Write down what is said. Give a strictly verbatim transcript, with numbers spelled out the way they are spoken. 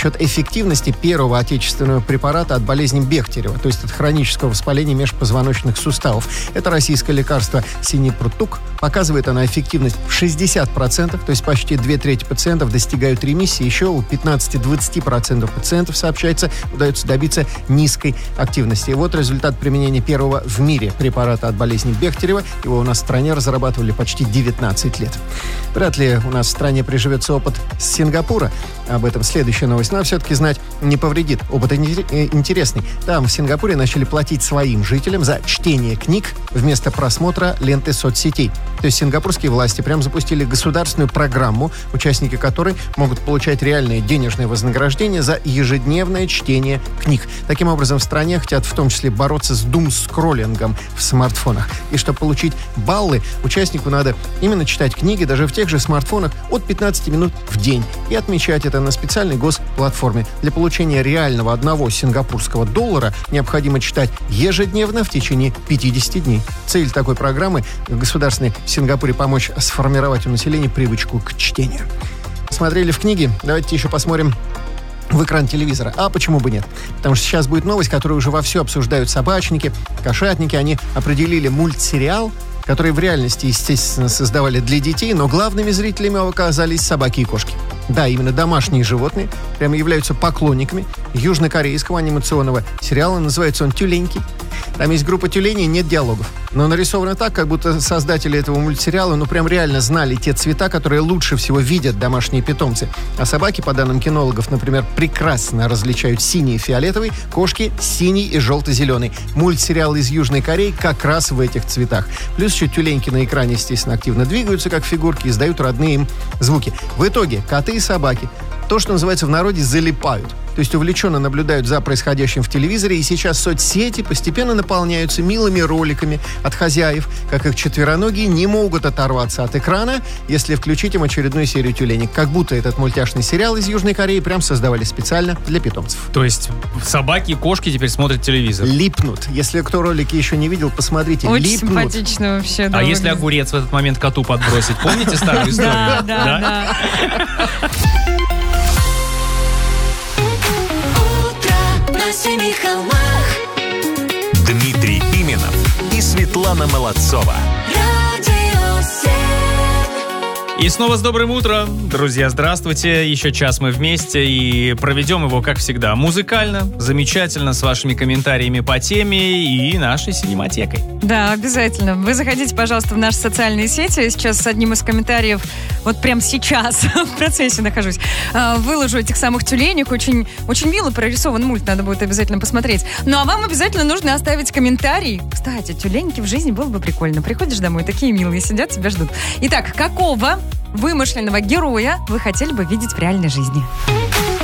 насчет эффективности первого отечественного препарата от болезни Бехтерева, то есть от хронического воспаления межпозвоночных суставов. Это российское лекарство Синипрутук. Показывает она эффективность в шестьдесят процентов, то есть почти две трети пациентов достигают ремиссии. Еще у пятнадцать-двадцать процентов пациентов, сообщается, удается добиться низкой активности. И вот результат применения первого в мире препарата от болезни Бехтерева. Его у нас в стране разрабатывали почти девятнадцать лет. Вряд ли у нас в стране приживется опыт с Сингапура. Об этом следующая новость. Но все-таки знать не повредит. Опыт интересный. Там в Сингапуре начали платить своим жителям за чтение книг вместо просмотра ленты соцсетей. То есть сингапурские власти прям запустили государственную программу, участники которой могут получать реальное денежное вознаграждение за ежедневное чтение книг. Таким образом, в стране хотят в том числе бороться с думскроллингом в смартфонах. И чтобы получить баллы, участнику надо именно читать книги даже в тех же смартфонах от пятнадцати минут в день и отмечать это на специальной госплатформе. Для получения реального одного сингапурского доллара необходимо читать ежедневно в течение пятидесяти дней. Цель такой программы государственной в Сингапуре помочь сформировать у населения привычку к чтению. Смотрели в книги? Давайте еще посмотрим в экран телевизора. А почему бы нет? Потому что сейчас будет новость, которую уже вовсю обсуждают собачники, кошатники. Они определили мультсериал, который в реальности, естественно, создавали для детей, но главными зрителями оказались собаки и кошки. Да, именно домашние животные прямо являются поклонниками южнокорейского анимационного сериала. Называется он «Тюленьки». Там есть группа тюленей, нет диалогов. Но нарисовано так, как будто создатели этого мультсериала, ну, прям реально знали те цвета, которые лучше всего видят домашние питомцы. А собаки, по данным кинологов, например, прекрасно различают синий и фиолетовый, кошки — синий и желто-зеленый. Мультсериал из Южной Кореи как раз в этих цветах. Плюс еще тюленьки на экране, естественно, активно двигаются, как фигурки, издают родные им звуки. В итоге коты и собаки, то, что называется в народе, залипают. То есть увлеченно наблюдают за происходящим в телевизоре, и сейчас соцсети постепенно наполняются милыми роликами от хозяев, как их четвероногие не могут оторваться от экрана, если включить им очередную серию тюленек. Как будто этот мультяшный сериал из Южной Кореи прям создавали специально для питомцев. То есть собаки и кошки теперь смотрят телевизор? Липнут. Если кто ролики еще не видел, посмотрите. Очень липнут. Симпатично вообще. Да, а если огурец в этот момент коту подбросить? Помните старую историю? Да, да, да. Дмитрий Пименов и Светлана Молодцова. И снова с добрым утром, друзья, здравствуйте. Еще час мы вместе и проведем его, как всегда, музыкально, замечательно, с вашими комментариями по теме и нашей синематекой. Да, обязательно. Вы заходите, пожалуйста, в наши социальные сети. Я сейчас с одним из комментариев, вот прямо сейчас, в процессе нахожусь, выложу этих самых тюленек. Очень, очень мило прорисован мульт, надо будет обязательно посмотреть. Ну, а вам обязательно нужно оставить комментарий. Кстати, тюленьки в жизни было бы прикольно. Приходишь домой, такие милые сидят, тебя ждут. Итак, какого вымышленного героя вы хотели бы видеть в реальной жизни?